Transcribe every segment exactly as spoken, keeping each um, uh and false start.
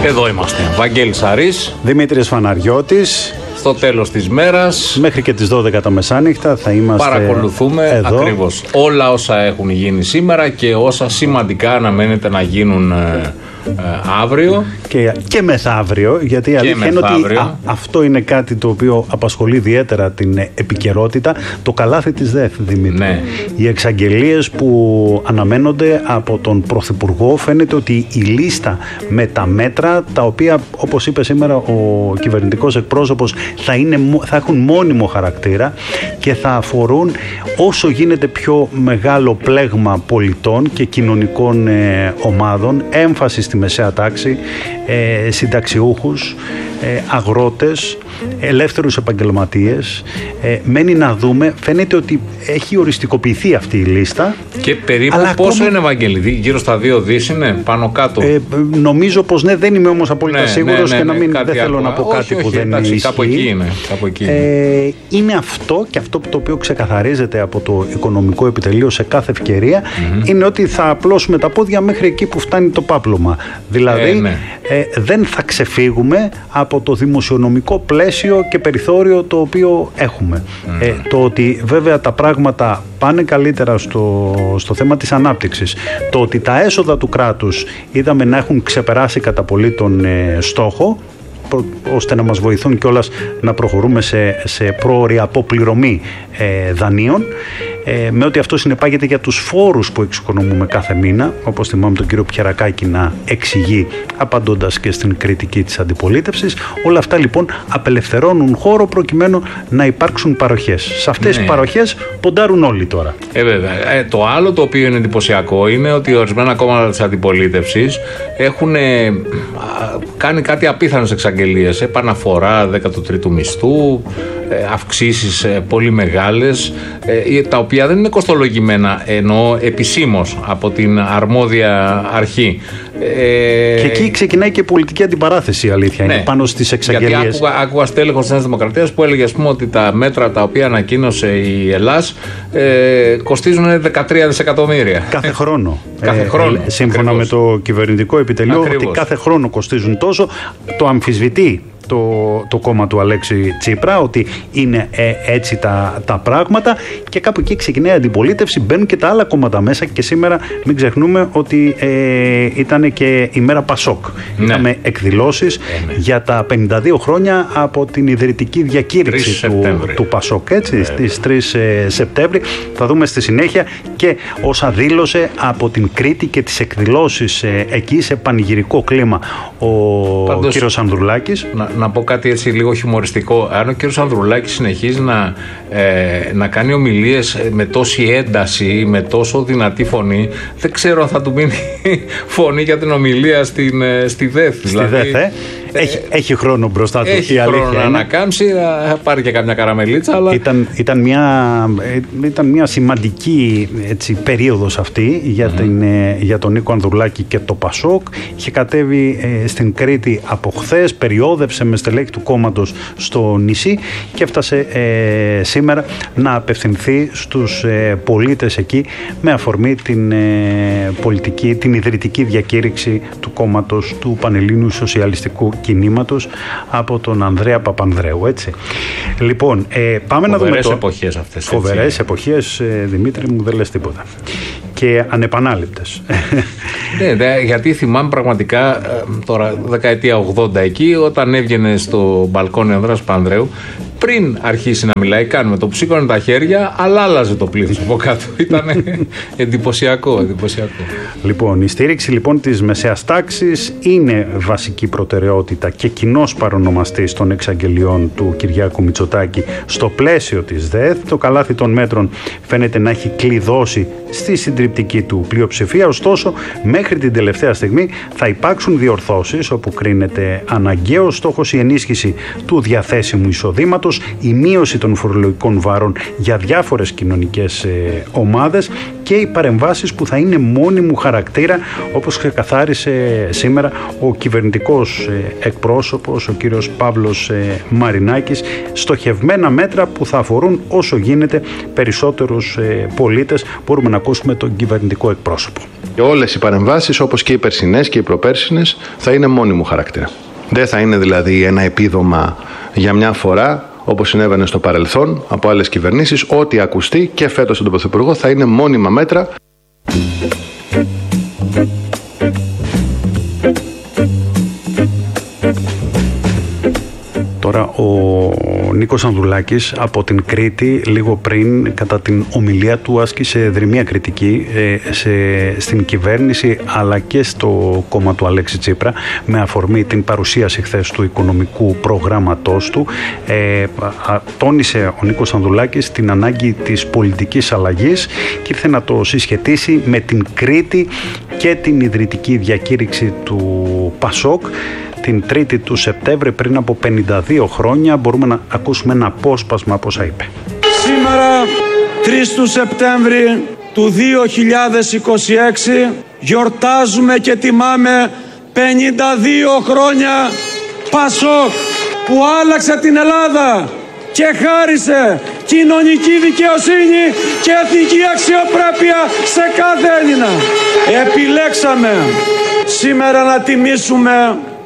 Εδώ είμαστε. Βαγγέλης Αρής, Δημήτρης Φαναριώτης. Στο τέλος της μέρας, μέχρι και τις δώδεκα τα μεσάνυχτα θα είμαστε. Παρακολουθούμε εδώ ακριβώς όλα όσα έχουν γίνει σήμερα και όσα σημαντικά αναμένεται να γίνουν ε, ε, αύριο και, και μεθαύριο, γιατί η αλήθεια είναι ότι α, αυτό είναι κάτι το οποίο απασχολεί ιδιαίτερα την επικαιρότητα, το καλάθι της ΔΕΘ, Δημήτρη. Ναι. Οι εξαγγελίες που αναμένονται από τον Πρωθυπουργό, φαίνεται ότι η λίστα με τα μέτρα, τα οποία όπως είπε σήμερα ο κυβερνητικός εκπρόσωπος, θα, είναι, θα έχουν μόνιμο χαρακτήρα και θα αφορούν όσο γίνεται πιο μεγάλο πλέγμα πολιτών και κοινωνικών ε, ομάδων, έμφαση στη μεσαία τάξη, ε, συνταξιούχους, ε, αγρότες, ελεύθερους επαγγελματίες. Ε, μένει να δούμε, φαίνεται ότι έχει οριστικοποιηθεί αυτή η λίστα. Και περίπου πόσο ακόμα είναι, Βαγγέλη, γύρω στα δύο δις είναι, πάνω κάτω? Ε, νομίζω πως ναι, δεν είμαι όμως απόλυτα ναι, σίγουρος ναι, ναι, και να μην, ναι, δεν θέλω άλλο. να πω όχι, κάτι όχι, που όχι, δεν εντάξει, ισχύει. Κάπου εκεί είναι. Κάπου εκεί είναι. Ε, είναι αυτό, και αυτό το οποίο ξεκαθαρίζεται από το Οικονομικό Επιτελείο σε κάθε ευκαιρία, mm-hmm. είναι ότι θα απλώσουμε τα πόδια μέχρι εκεί που φτάνει το πάπλωμα. Δηλαδή ε, ναι. ε, δεν θα ξεφύγουμε από το δημοσιονομικό πλαίσιο και περιθώριο το οποίο έχουμε. Mm. Ε, το ότι βέβαια τα πράγματα πάνε καλύτερα στο, στο θέμα της ανάπτυξης, το ότι τα έσοδα του κράτους είδαμε να έχουν ξεπεράσει κατά πολύ τον ε, στόχο, ώστε να μας βοηθούν κιόλας να προχωρούμε σε, σε πρόωρη αποπληρωμή ε, δανείων, ε, με ό,τι αυτό συνεπάγεται για τους φόρους που εξοικονομούμε κάθε μήνα, όπως θυμάμαι τον κύριο Πιερακάκη να εξηγεί απαντώντας και στην κριτική της αντιπολίτευσης. Όλα αυτά λοιπόν απελευθερώνουν χώρο προκειμένου να υπάρξουν παροχές. Σε αυτές ναι. τις παροχές ποντάρουν όλοι τώρα. Ε, βέβαια. Ε, το άλλο το οποίο είναι εντυπωσιακό είναι ότι ορισμένα κόμματα της αντιπολίτευσης έχουν ε, κάνει κάτι απίθανες εξαγγελίες. Επαναφορά δέκατου τρίτου μισθού, ε, αυξήσεις ε, πολύ μεγάλες, ε, τα οποία δεν είναι κοστολογημένα, εννοώ επισήμως από την αρμόδια αρχή. Ε... Και εκεί ξεκινάει και η πολιτική αντιπαράθεση, η αλήθεια ναι. είναι, πάνω στις εξαγγελίες. Γιατί άκουγα, άκουγα στέλεχος της Νέας Δημοκρατίας που έλεγε, ας πούμε, ότι τα μέτρα τα οποία ανακοίνωσε η Ελλάς ε, κοστίζουν δεκατρία δισεκατομμύρια. Κάθε χρόνο. κάθε χρόνο. Ε, σύμφωνα Ακριβώς. με το κυβερνητικό επιτελείο, Ακριβώς. ότι κάθε χρόνο κοστίζουν τόσο. Το αμφισβητεί Το, το κόμμα του Αλέξη Τσίπρα, ότι είναι ε, έτσι τα, τα πράγματα, και κάπου εκεί ξεκινάει η αντιπολίτευση, μπαίνουν και τα άλλα κόμματα μέσα, και σήμερα μην ξεχνούμε ότι ε, ήταν και η μέρα Πασόκ. Ναι. Είχαμε εκδηλώσεις ε, ναι. για τα πενήντα δύο χρόνια από την ιδρυτική διακήρυξη του, του Πασόκ, έτσι, ε, στις τρεις Σεπτέμβρη. Θα δούμε στη συνέχεια και όσα δήλωσε από την Κρήτη και τις εκδηλώσεις ε, εκεί σε πανηγυρικό κλίμα ο Πάντως, κύριος Ανδρουλάκης. Να, να πω κάτι έτσι λίγο χιουμοριστικό. Αν ο κύριος Ανδρουλάκης συνεχίζει να, ε, να κάνει ομιλίες με τόση ένταση, με τόσο δυνατή φωνή, δεν ξέρω αν θα του μείνει φωνή για την ομιλία στην, στη ΔΕΘ. Στη δηλαδή, ΔΕΘ, ε? Έχει, έχει χρόνο μπροστά του. Έχει η χρόνο να ανακάμψει, θα πάρει και καμιά καραμελίτσα. Αλλά... Ήταν, ήταν, μια, ήταν μια σημαντική έτσι, περίοδος αυτή για, mm. την, για τον Νίκο Ανδρουλάκη και το Πασόκ. Είχε κατέβει ε, στην Κρήτη από χθες, περιόδευσε με στελέχη του κόμματος στο νησί και έφτασε ε, σήμερα να απευθυνθεί στους ε, πολίτες εκεί με αφορμή την, ε, πολιτική, την ιδρυτική διακήρυξη του κόμματος του Πανελλήνιου Σοσιαλιστικού Κινήματος από τον Ανδρέα Παπανδρέου, έτσι. Λοιπόν, ε, πάμε φοβερές να δούμε το... εποχές αυτές. Φοβερές έτσι. εποχές, ε, Δημήτρη μου, δεν λες τίποτα. Και ανεπανάληπτες. Ναι, δε, γιατί θυμάμαι πραγματικά τώρα δεκαετία ογδόντα εκεί, όταν έβγαινε στο μπαλκόνι ο Ανδρέας Παπανδρέου, πριν αρχίσει να μιλάει, κάνουμε το που σήκωνε τα χέρια, αλλά άλλαζε το πλήθος από κάτω. Ήταν εντυπωσιακό, εντυπωσιακό. Λοιπόν, η στήριξη λοιπόν της μεσαίας τάξης είναι βασική προτεραιότητα και κοινός παρονομαστής των εξαγγελιών του Κυριάκου Μητσοτάκη στο πλαίσιο της ΔΕΘ. Το καλάθι των μέτρων φαίνεται να έχει κλειδώσει στη συντριπτική του πλειοψηφία, ωστόσο μέχρι την τελευταία στιγμή θα υπάρξουν διορθώσεις όπου κρίνεται αναγκαίος στόχος η ενίσχυση του διαθέσιμου εισοδήματος, η μείωση των φορολογικών βάρων για διάφορες κοινωνικές ε, ομάδες και οι παρεμβάσεις που θα είναι μόνιμου χαρακτήρα, όπως ξεκαθάρισε σήμερα ο κυβερνητικός ε, εκπρόσωπος, ο κύριος Παύλος ε, Μαρινάκης, στοχευμένα μέτρα που θα αφορούν όσο γίνεται περισσότερους ε, πολίτες. Μπορούμε να ακούσουμε τον τον κυβερνητικό εκπρόσωπο. Και όλες οι παρεμβάσεις, όπως και οι περσινές και οι προπέρσινες, θα είναι μόνιμου χαρακτήρα. Δεν θα είναι δηλαδή ένα επίδομα για μια φορά, όπως συνέβαινε στο παρελθόν από άλλες κυβερνήσεις. Ό,τι ακουστεί και φέτος στον Πρωθυπουργό θα είναι μόνιμα μέτρα. Τώρα ο Νίκος Ανδρουλάκης από την Κρήτη λίγο πριν κατά την ομιλία του άσκησε δρυμία κριτική ε, σε, στην κυβέρνηση αλλά και στο κόμμα του Αλέξη Τσίπρα με αφορμή την παρουσίαση χθες του οικονομικού προγράμματός του. Ε, α, τόνισε ο Νίκος Ανδρουλάκης την ανάγκη της πολιτικής αλλαγής και ήρθε να το συσχετίσει με την Κρήτη και την ιδρυτική διακήρυξη του Πασόκ την Τρίτη του Σεπτέμβρη πριν από πενήντα δύο χρόνια. Μπορούμε να ακούσουμε ένα απόσπασμα από όσα είπε. Σήμερα, τρεις του Σεπτέμβρη του δύο χιλιάδες είκοσι έξι, γιορτάζουμε και τιμάμε πενήντα δύο χρόνια Πασόκ που άλλαξε την Ελλάδα και χάρισε κοινωνική δικαιοσύνη και εθνική αξιοπρέπεια σε κάθε Έλληνα. Επιλέξαμε σήμερα να τιμήσουμε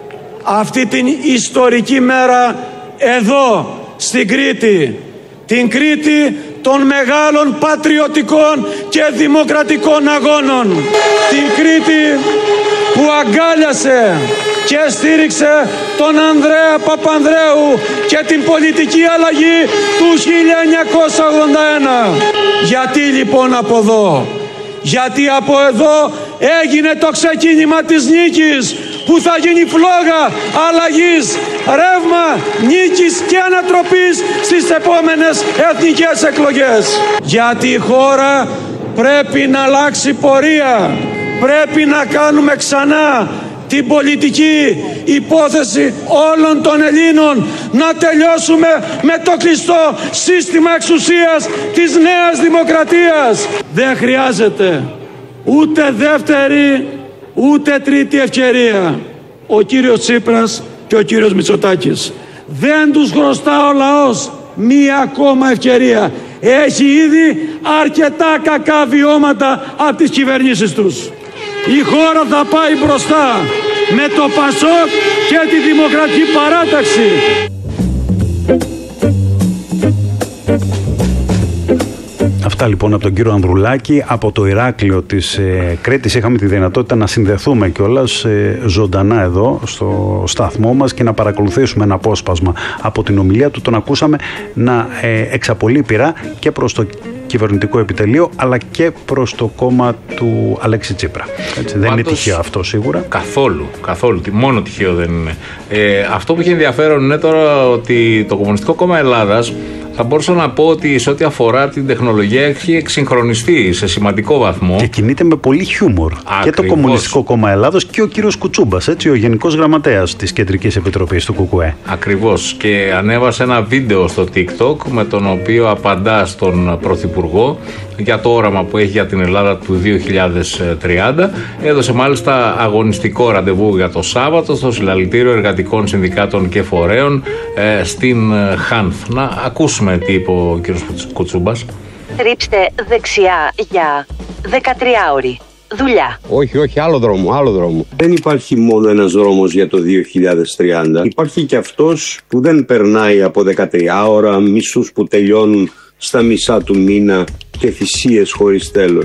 αυτή την ιστορική μέρα εδώ στην Κρήτη, την Κρήτη των μεγάλων πατριωτικών και δημοκρατικών αγώνων, την Κρήτη που αγκάλιασε και στήριξε τον Ανδρέα Παπανδρέου και την πολιτική αλλαγή του χίλια εννιακόσια ογδόντα ένα. Γιατί λοιπόν από εδώ? Γιατί από εδώ έγινε το ξεκίνημα της νίκης που θα γίνει φλόγα αλλαγής, ρεύμα νίκης και ανατροπής στις επόμενες εθνικές εκλογές. Γιατί η χώρα πρέπει να αλλάξει πορεία, πρέπει να κάνουμε ξανά την πολιτική υπόθεση όλων των Ελλήνων, να τελειώσουμε με το κλειστό σύστημα εξουσίας της νέας δημοκρατίας. Δεν χρειάζεται ούτε δεύτερη ούτε τρίτη ευκαιρία ο κύριος Τσίπρας και ο κύριος Μητσοτάκης. Δεν τους χρωστά ο λαός μία ακόμα ευκαιρία. Έχει ήδη αρκετά κακά βιώματα από τις κυβερνήσεις τους. Η χώρα θα πάει μπροστά με το Πασόκ και τη Δημοκρατική Παράταξη. Αυτά λοιπόν από τον κύριο Ανδρουλάκη από το Ηράκλειο της ε, Κρήτης. Είχαμε τη δυνατότητα να συνδεθούμε κιόλας ε, ζωντανά εδώ στο σταθμό μας και να παρακολουθήσουμε ένα απόσπασμα από την ομιλία του. Τον ακούσαμε να ε, εξαπολύει πειρά και προς το κυβερνητικό επιτελείο αλλά και προς το κόμμα του Αλέξη Τσίπρα. Έτσι, δεν Πάντως, είναι τυχαίο αυτό σίγουρα. Καθόλου, καθόλου. Μόνο τυχαίο δεν είναι. Ε, αυτό που έχει ενδιαφέρον είναι τώρα ότι το Κομμουνιστικό Κόμμα Ελλάδας θα μπορούσα να πω ότι σε ό,τι αφορά την τεχνολογία έχει εξυγχρονιστεί σε σημαντικό βαθμό. Και κινείται με πολύ χιούμορ. Ακριβώς. Και το Κομμουνιστικό Κόμμα Ελλάδος και ο κύριος Κουτσούμπας, έτσι, ο Γενικός Γραμματέας της Κεντρικής Επιτροπής του ΚΚΕ. Ακριβώς. Και ανέβασε ένα βίντεο στο TikTok με τον οποίο απαντά στον Πρωθυπουργό για το όραμα που έχει για την Ελλάδα του δύο χιλιάδες τριάντα. Έδωσε μάλιστα αγωνιστικό ραντεβού για το Σάββατο στο Συλλαλητήριο Εργατικών Συνδικάτων και Φορέων ε, στην Χάνθ. Να ακούσουμε τι είπε ο κ. Κουτσούμπας. Ρίψτε δεξιά για δεκατρία ώρη. Δουλειά. Όχι, όχι, άλλο δρόμο, άλλο δρόμο. Δεν υπάρχει μόνο ένας δρόμος για το δύο χιλιάδες τριάντα. Υπάρχει και αυτός που δεν περνάει από δεκατρία ώρα, μισούς που τελειώνουν στα μισά του μήνα και θυσίες χωρίς τέλος.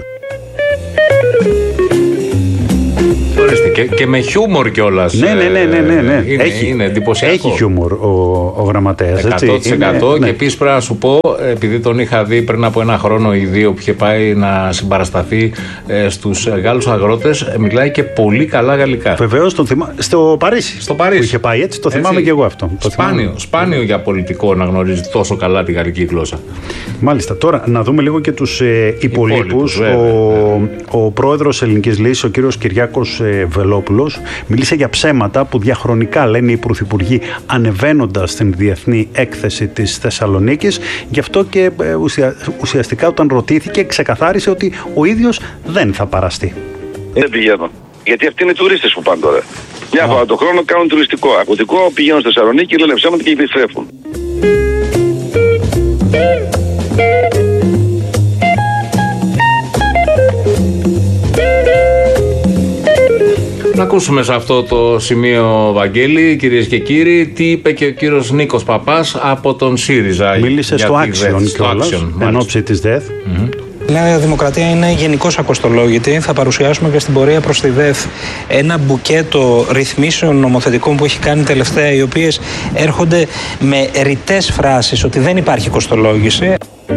Και, και με χιούμορ κιόλας. Ναι, ναι, ναι, ναι, ναι, ναι. Είναι, έχει, είναι εντυπωσιακό. Έχει χιούμορ ο, ο γραμματέας. εκατό τοις εκατό είναι, και ναι. Επίσης πρέπει να σου πω, επειδή τον είχα δει πριν από ένα χρόνο ή δύο που είχε πάει να συμπαρασταθεί ε, στους Γάλλους αγρότες, μιλάει και πολύ καλά γαλλικά. Βεβαίως, τον θυμά... στο Παρίσι. Στο Παρίσι. Που είχε πάει έτσι, το θυμάμαι έτσι. Και εγώ αυτό. Σπάνιο, σπάνιο για πολιτικό να γνωρίζει τόσο καλά τη γαλλική γλώσσα. Μάλιστα. Τώρα να δούμε λίγο και τους ε, υπολείπους. Ο, ο πρόεδρος Ελληνικής Λύσης, ο κύριος Κυριάκος ε, Βελόπουλος, μίλησε για ψέματα που διαχρονικά λένε οι πρωθυπουργοί ανεβαίνοντας στην διεθνή έκθεση της Θεσσαλονίκης. Γι' αυτό και ε, ουσια, ουσιαστικά όταν ρωτήθηκε ξεκαθάρισε ότι ο ίδιος δεν θα παραστεί. Δεν πηγαίνω. Γιατί αυτοί είναι τουρίστες που πάνε τώρα. Μια φορά το χρόνο κάνουν τουριστικό. Ακουτικό πηγαίνουν στη Θεσσαλονίκη, λένε ψέματα και επιστρέφουν. ακούσουμε σε αυτό το σημείο, Βαγγέλη, κυρίες και κύριοι, τι είπε και ο κύριος Νίκος Παπάς από τον ΣΥΡΙΖΑ. Μίλησε στο Action κιόλας, εν ώψη της ΔΕΘ. Mm-hmm. Η Νέα Δημοκρατία είναι γενικώς ακοστολόγητη. Θα παρουσιάσουμε και στην πορεία προς τη ΔΕΘ ένα μπουκέτο ρυθμίσεων νομοθετικών που έχει κάνει τελευταία, οι οποίες έρχονται με ρητές φράσεις ότι δεν υπάρχει κοστολόγηση.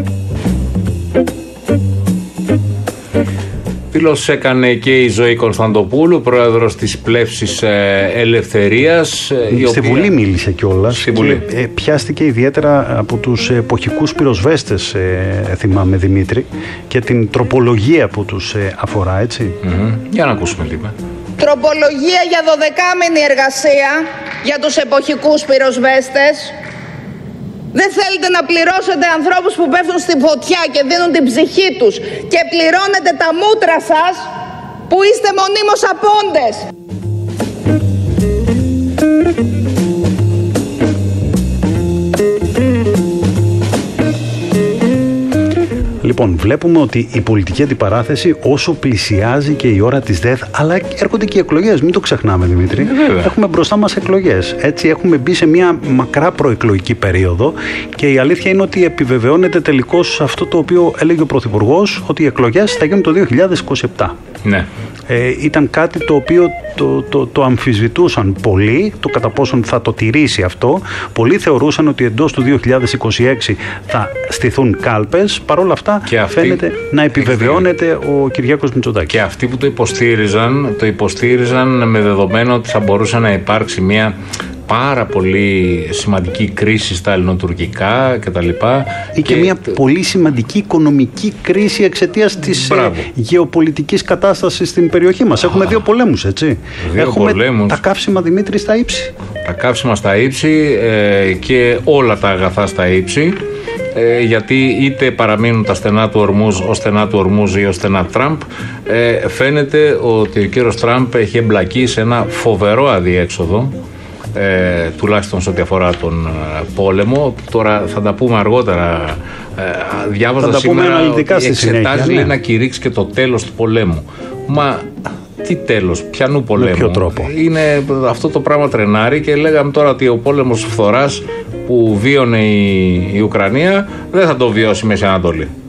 Δήλωση έκανε και η Ζωή Κωνσταντοπούλου, πρόεδρος της Πλεύσης Ελευθερίας. Στη οποία... Βουλή μίλησε κιόλας και ε, πιάστηκε ιδιαίτερα από τους εποχικούς πυροσβέστες, ε, θυμάμαι Δημήτρη, και την τροπολογία που τους ε, αφορά, έτσι. Mm-hmm. Για να ακούσουμε λίγο. Τροπολογία για δωδεκάμηνη εργασία για τους εποχικούς πυροσβέστες. Δεν θέλετε να πληρώσετε ανθρώπους που πέφτουν στη φωτιά και δίνουν την ψυχή τους και πληρώνετε τα μούτρα σας που είστε μονίμως απόντες. Λοιπόν, βλέπουμε ότι η πολιτική αντιπαράθεση, όσο πλησιάζει και η ώρα της ΔΕΘ, αλλά έρχονται και οι εκλογές, μην το ξεχνάμε, Δημήτρη. Βέβαια. Έχουμε μπροστά μας εκλογές. Έτσι, έχουμε μπει σε μια μακρά προεκλογική περίοδο και η αλήθεια είναι ότι επιβεβαιώνεται τελικώς αυτό το οποίο έλεγε ο Πρωθυπουργός, ότι οι εκλογές θα γίνουν το δύο χιλιάδες είκοσι επτά. Ναι. Ε, ήταν κάτι το οποίο το, το, το αμφισβητούσαν πολλοί, το κατά πόσον θα το τηρήσει αυτό. Πολλοί θεωρούσαν ότι εντός του δύο χιλιάδες είκοσι έξι θα στηθούν κάλπες. Παρ' όλα αυτά αυτή... φαίνεται να επιβεβαιώνεται ο Κυριάκος Μητσοτάκης. Και αυτοί που το υποστήριζαν, το υποστήριζαν με δεδομένο ότι θα μπορούσε να υπάρξει μια πάρα πολύ σημαντική κρίση στα ελληνοτουρκικά κτλ. Ή και, και μια πολύ σημαντική οικονομική κρίση εξαιτίας της ε, γεωπολιτικής κατάστασης στην περιοχή μας. Έχουμε δύο πολέμους, έτσι. Δύο Έχουμε πολέμους. Τα καύσιμα, Δημήτρη, στα ύψη. Τα καύσιμα στα ύψη ε, και όλα τα αγαθά στα ύψη. Ε, γιατί είτε παραμείνουν τα στενά του Ορμούζ ως στενά του Ορμούζ ή ως στενά Τραμπ, ε, φαίνεται ότι ο κύριος Τραμπ έχει εμπλακεί σε ένα φοβερό αδιέξοδο. Ε, τουλάχιστον σε ό,τι αφορά τον ε, πόλεμο. Τώρα θα τα πούμε αργότερα. Ε, διάβαζα σήμερα ότι εξετάζει ναι. να κηρύξει και το τέλος του πολέμου. Μα τι τέλος, ποιανού πολέμου? Με ποιο τρόπο? Είναι αυτό το πράγμα τρενάρι και λέγαμε τώρα ότι ο πόλεμος φθοράς που βίωνε η, η Ουκρανία δεν θα το βιώσει η Μέση Ανατολή.